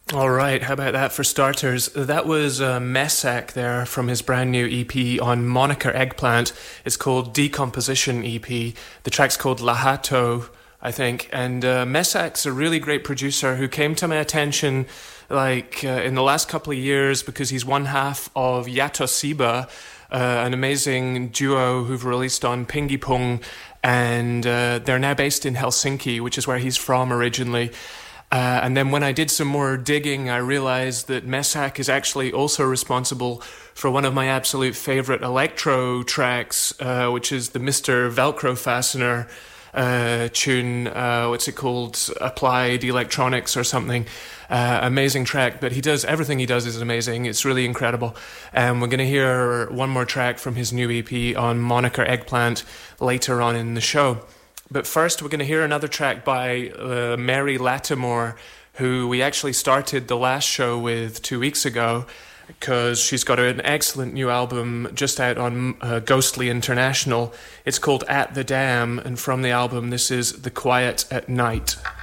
All right, how about that for starters? That was Messac there from his brand new EP on Moniker Eggplant. It's called Decomposition EP. The track's called Lahato, I think. And Messac's a really great producer who came to my attention in the last couple of years because he's one half of Yatosiba, an amazing duo who've released on Pingipong, and they're now based in Helsinki, which is where he's from originally. And then when I did some more digging, I realized that Messac is actually also responsible for one of my absolute favorite electro tracks, which is the Mr. Velcro Fastener tune. What's it called? Applied Electronics or something. Amazing track, but everything he does is amazing. It's really incredible. And we're going to hear one more track from his new EP on Moniker Eggplant later on in the show. But first, we're going to hear another track by Mary Lattimore, who we actually started the last show with 2 weeks ago, because she's got an excellent new album just out on Ghostly International. It's called At the Dam, and from the album, this is The Quiet at Night.